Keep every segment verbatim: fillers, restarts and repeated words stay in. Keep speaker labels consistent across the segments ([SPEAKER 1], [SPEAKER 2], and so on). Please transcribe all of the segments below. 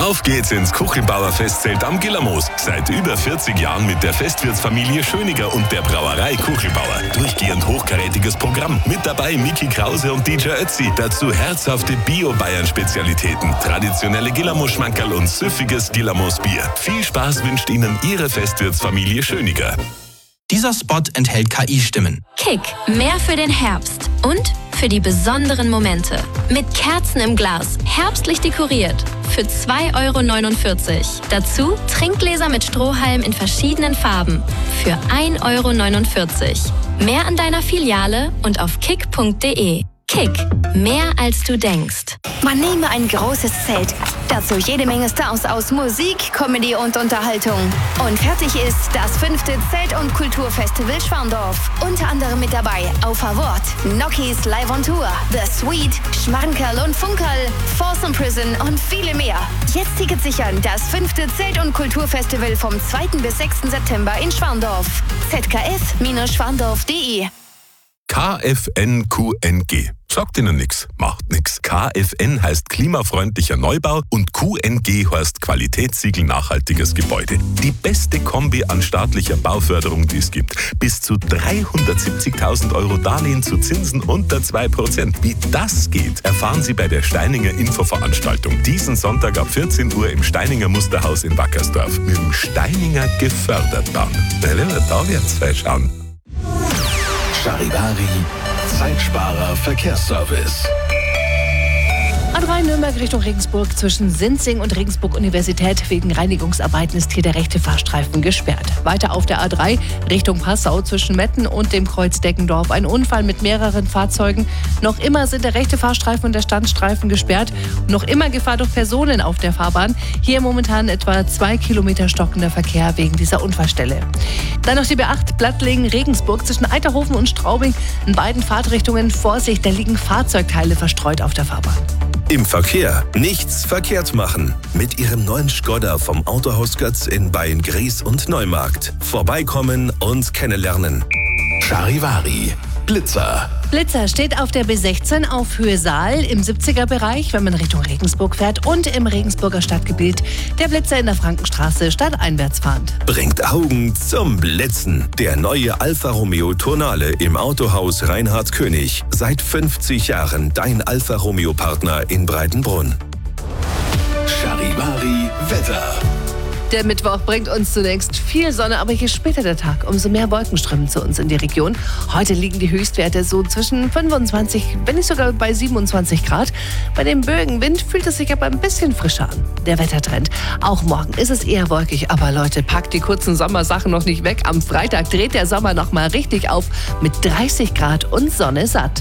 [SPEAKER 1] Auf geht's ins Kuchelbauer Festzelt am Gillermoos. Seit über vierzig Jahren mit der Festwirtsfamilie Schöniger und der Brauerei Kuchelbauer. Durchgehend hochkarätiges Programm. Mit dabei Miki Krause und D J Ötzi. Dazu herzhafte Bio-Bayern-Spezialitäten, traditionelle Gillermoos-Schmankerl und süffiges Gillermoos-Bier. Viel Spaß wünscht Ihnen Ihre Festwirtsfamilie Schöniger.
[SPEAKER 2] Dieser Spot enthält K I-Stimmen.
[SPEAKER 3] Kick, mehr für den Herbst und für die besonderen Momente. Mit Kerzen im Glas, herbstlich dekoriert. Für zwei Euro neunundvierzig. Dazu Trinkgläser mit Strohhalm in verschiedenen Farben. Für ein Euro neunundvierzig. Mehr an deiner Filiale und auf kick punkt de. Kick, mehr als du denkst.
[SPEAKER 4] Man nehme ein großes Zelt, dazu jede Menge Stars aus Musik, Comedy und Unterhaltung. Und fertig ist das fünfte Zelt- und Kulturfestival Schwandorf. Unter anderem mit dabei Auf Award, Nokis Live on Tour, The Sweet, Schmankerl und Funkerl, Folsom Prison und viele mehr. Jetzt Tickets sichern, das fünfte Zelt- und Kulturfestival vom zweiten bis sechsten September in Schwandorf. z k f schwandorf punkt de.
[SPEAKER 1] K F N Q N G. Sagt Ihnen nix, macht nix. K F N heißt klimafreundlicher Neubau und Q N G heißt Qualitätssiegel nachhaltiges Gebäude. Die beste Kombi an staatlicher Bauförderung, die es gibt. Bis zu dreihundertsiebzigtausend Euro Darlehen zu Zinsen unter zwei Prozent. Wie das geht, erfahren Sie bei der Steininger Infoveranstaltung. Diesen Sonntag ab vierzehn Uhr im Steininger Musterhaus in Wackersdorf. Mit dem Steininger gefördert bauen. Da wird's schauen.
[SPEAKER 5] Charivari, Zeitsparer Verkehrsservice.
[SPEAKER 6] A drei Nürnberg Richtung Regensburg zwischen Sinzing und Regensburg Universität. Wegen Reinigungsarbeiten ist hier der rechte Fahrstreifen gesperrt. Weiter auf der A drei Richtung Passau zwischen Metten und dem Kreuz Deckendorf. Ein Unfall mit mehreren Fahrzeugen. Noch immer sind der rechte Fahrstreifen und der Standstreifen gesperrt. Noch immer Gefahr durch Personen auf der Fahrbahn. Hier momentan etwa zwei Kilometer stockender Verkehr wegen dieser Unfallstelle. Dann noch die B acht Plattlingen-Regensburg zwischen Eiterhofen und Straubing. In beiden Fahrtrichtungen Vorsicht, da liegen Fahrzeugteile verstreut auf der Fahrbahn.
[SPEAKER 5] Im Verkehr nichts verkehrt machen. Mit Ihrem neuen Skoda vom Autohaus Götz in Beyen-Gries und Neumarkt. Vorbeikommen und kennenlernen. Charivari, Blitzer.
[SPEAKER 6] Blitzer steht auf der B sechzehn auf Höhe Saal im siebziger-Bereich, wenn man Richtung Regensburg fährt, und im Regensburger Stadtgebiet. Der Blitzer in der Frankenstraße stadteinwärts fahrend.
[SPEAKER 5] Bringt Augen zum Blitzen. Der neue Alfa Romeo Tonale im Autohaus Reinhard König. Seit fünfzig Jahren dein Alfa Romeo Partner in Breitenbrunn. Charivari Wetter.
[SPEAKER 6] Der Mittwoch bringt uns zunächst viel Sonne, aber je später der Tag, umso mehr Wolken strömen zu uns in die Region. Heute liegen die Höchstwerte so zwischen fünfundzwanzig, wenn nicht sogar bei siebenundzwanzig Grad. Bei dem Böenwind fühlt es sich aber ein bisschen frischer an. Der Wettertrend. Auch morgen ist es eher wolkig, aber Leute, packt die kurzen Sommersachen noch nicht weg. Am Freitag dreht der Sommer noch mal richtig auf mit dreißig Grad und Sonne satt.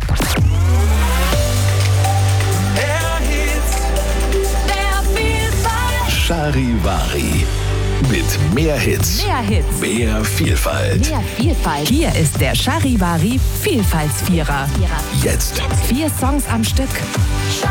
[SPEAKER 5] Charivari. Mit mehr Hits.
[SPEAKER 7] Mehr Hits.
[SPEAKER 5] Mehr Vielfalt.
[SPEAKER 7] Mehr Vielfalt. Hier ist der Charivari Vielfaltsvierer.
[SPEAKER 5] Jetzt.
[SPEAKER 7] Vier Songs am Stück.